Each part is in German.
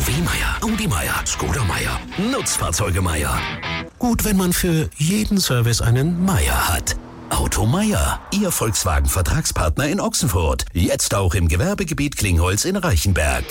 VW Meier, Audi Meier, Skoda Meier, Nutzfahrzeuge Meier. Gut, wenn man für jeden Service einen Meier hat. Auto Meier, Ihr Volkswagen-Vertragspartner in Ochsenfurt. Jetzt auch im Gewerbegebiet Klingholz in Reichenberg.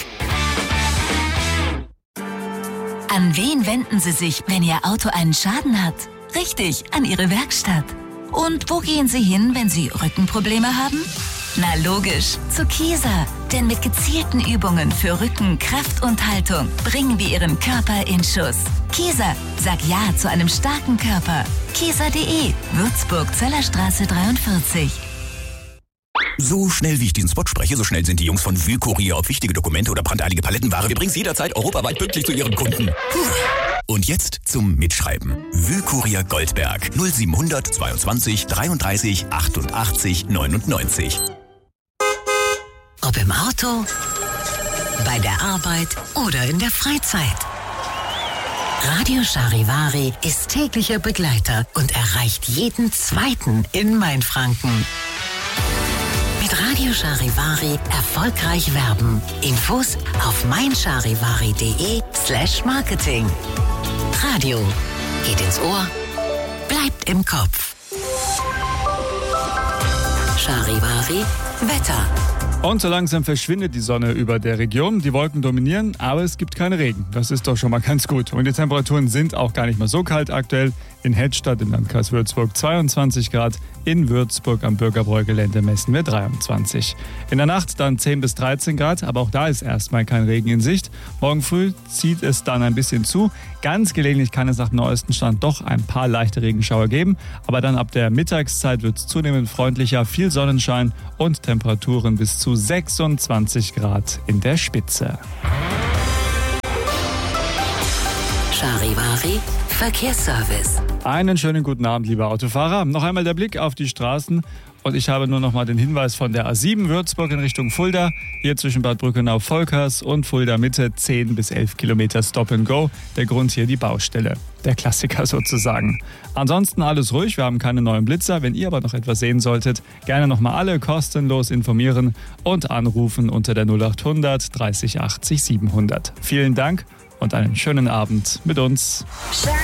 An wen wenden Sie sich, wenn Ihr Auto einen Schaden hat? Richtig, an Ihre Werkstatt. Und wo gehen Sie hin, wenn Sie Rückenprobleme haben? Na logisch, zu Kieser. Denn mit gezielten Übungen für Rücken, Kraft und Haltung bringen wir Ihren Körper in Schuss. Kieser, sag Ja zu einem starken Körper. Kieser.de, Würzburg, Zellerstraße 43. So schnell wie ich diesen Spot spreche, so schnell sind die Jungs von Wühlkurier, ob wichtige Dokumente oder brandeilige Palettenware. Wir bringen es jederzeit europaweit pünktlich zu Ihren Kunden. Und jetzt zum Mitschreiben. Wühlkurier Goldberg 0700 22 33 88 99. Ob im Auto, bei der Arbeit oder in der Freizeit. Radio Charivari ist täglicher Begleiter und erreicht jeden Zweiten in Mainfranken. Mit Radio Charivari erfolgreich werben. Infos auf meincharivari.de/Marketing. Radio geht ins Ohr, bleibt im Kopf. Charivari Wetter. Und so langsam verschwindet die Sonne über der Region. Die Wolken dominieren, aber es gibt keinen Regen. Das ist doch schon mal ganz gut. Und die Temperaturen sind auch gar nicht mal so kalt aktuell. In Hettstadt im Landkreis Würzburg 22 Grad. In Würzburg am Bürgerbräu-Gelände messen wir 23. In der Nacht dann 10 bis 13 Grad, aber auch da ist erstmal kein Regen in Sicht. Morgen früh zieht es dann ein bisschen zu. Ganz gelegentlich kann es nach neuestem Stand doch ein paar leichte Regenschauer geben. Aber dann ab der Mittagszeit wird es zunehmend freundlicher, viel Sonnenschein und Temperaturen bis zu 26 Grad in der Spitze. Charivari Verkehrsservice. Einen schönen guten Abend, liebe Autofahrer. Noch einmal der Blick auf die Straßen. Und ich habe nur noch mal den Hinweis von der A7 Würzburg in Richtung Fulda. Hier zwischen Bad Brückenau-Volkers und Fulda Mitte 10 bis 11 Kilometer Stop and Go. Der Grund hier die Baustelle. Der Klassiker sozusagen. Ansonsten alles ruhig, wir haben keine neuen Blitzer. Wenn ihr aber noch etwas sehen solltet, gerne noch mal alle kostenlos informieren und anrufen unter der 0800 30 80 700. Vielen Dank und einen schönen Abend mit uns.